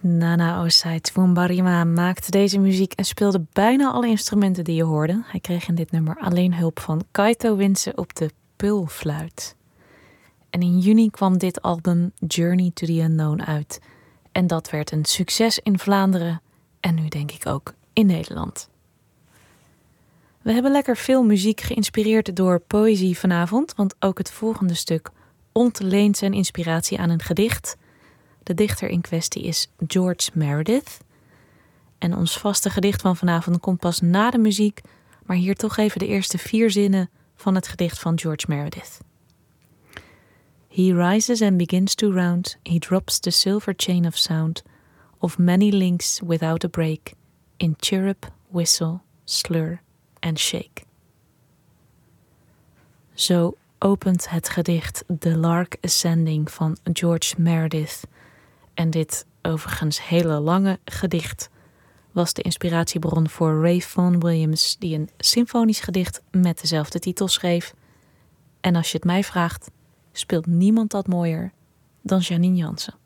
Nana Osei Twumbarima maakte deze muziek en speelde bijna alle instrumenten die je hoorde. Hij kreeg in dit nummer alleen hulp van Kaito Winse op de pulfluit. En in juni kwam dit album Journey to the Unknown uit. En dat werd een succes in Vlaanderen en nu denk ik ook in Nederland. We hebben lekker veel muziek geïnspireerd door poëzie vanavond, want ook het volgende stuk ontleent zijn inspiratie aan een gedicht. De dichter in kwestie is George Meredith. En ons vaste gedicht van vanavond komt pas na de muziek, maar hier toch even de eerste 4 zinnen van het gedicht van George Meredith. He rises and begins to round, he drops the silver chain of sound, of many links without a break, in chirrup, whistle, slur and shake. Zo opent het gedicht The Lark Ascending van George Meredith. En dit overigens hele lange gedicht was de inspiratiebron voor Ray Vaughan Williams, die een symfonisch gedicht met dezelfde titel schreef. En als je het mij vraagt, speelt niemand dat mooier dan Janine Jansen.